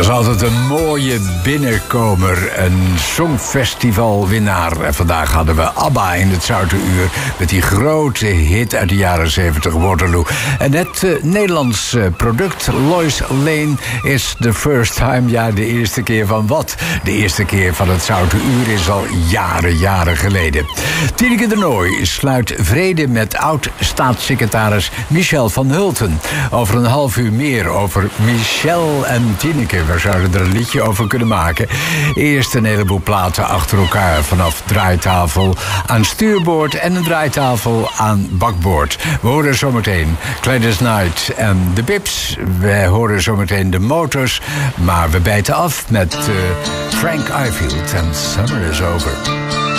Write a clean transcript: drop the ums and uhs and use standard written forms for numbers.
Dat is altijd een mooie binnenkomer, een songfestivalwinnaar. En vandaag hadden we ABBA in het Zoute Uur met die grote hit uit de jaren 70, Waterloo. En het Nederlands product, Lois Lane, is the first time. Ja, de eerste keer van wat? De eerste keer van het Zoute Uur is al jaren geleden. Tineke de Nooi sluit vrede met oud-staatssecretaris Michel van Hulten. Over een half uur meer over Michel en Tineke. We zouden er een liedje over kunnen maken. Eerst een heleboel platen achter elkaar. Vanaf draaitafel aan stuurboord en een draaitafel aan bakboord. We horen zometeen Gladys Knight en de Pips. We horen zometeen de Motors. Maar we bijten af met Frank Ifield en Summer is Over.